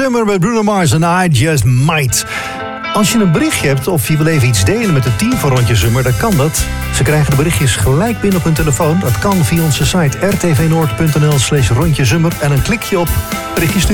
Summer met Bruno Mars en I Just Might. Als je een berichtje hebt of je wil even iets delen met het team van Rondje Summer, dan kan dat. Ze krijgen de berichtjes gelijk binnen op hun telefoon. Dat kan via onze site rtvnoord.nl/rondjesummer en een klikje op berichtje sturen.